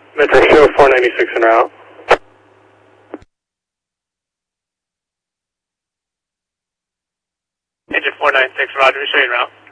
Metro show 496 en route. Engine 496, roger, we show you en route.